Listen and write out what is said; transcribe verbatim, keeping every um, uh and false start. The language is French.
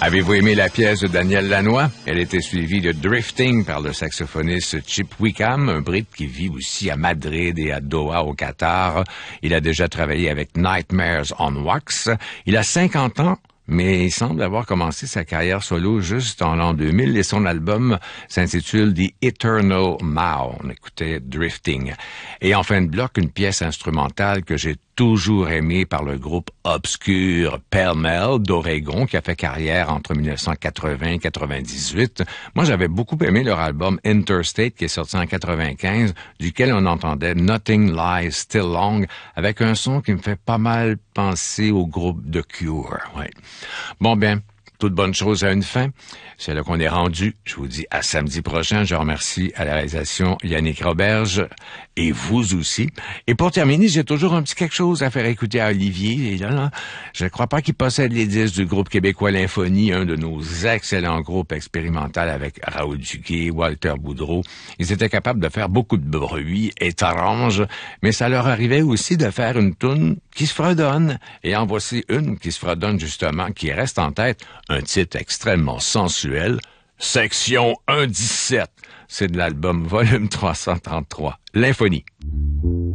Avez-vous aimé la pièce de Daniel Lanois? Elle était suivie de Drifting par le saxophoniste Chip Wickham, un Brit qui vit aussi à Madrid et à Doha au Qatar. Il a déjà travaillé avec Nightmares on Wax. Il a cinquante ans. Mais il semble avoir commencé sa carrière solo juste en l'an deux mille et son album s'intitule The Eternal Mao. On écoutait Drifting. Et en fin de bloc, une pièce instrumentale que j'ai toujours aimée par le groupe obscur Pell Mell d'Oregon qui a fait carrière entre dix-neuf cent quatre-vingts et quatre-vingt-dix-huit. Moi, j'avais beaucoup aimé leur album Interstate qui est sorti en quatre-vingt-quinze, duquel on entendait Nothing Lies Still Long avec un son qui me fait pas mal penser au groupe The Cure. Ouais. Bon, ben, toute bonne chose a une fin. C'est là qu'on est rendu. Je vous dis à samedi prochain. Je remercie à la réalisation Yannick Roberge et vous aussi. Et pour terminer, j'ai toujours un petit quelque chose à faire écouter à Olivier. Et là, là je ne crois pas qu'il possède les disques du groupe québécois L'Infonie, un de nos excellents groupes expérimentaux avec Raoul Duguay, Walter Boudreau. Ils étaient capables de faire beaucoup de bruit étrange, mais ça leur arrivait aussi de faire une toune qui se fredonne. Et en voici une qui se fredonne justement, qui reste en tête, un titre extrêmement sensuel, Section un dix-sept. C'est de l'album Volume trois cent trente-trois, L'Infonie.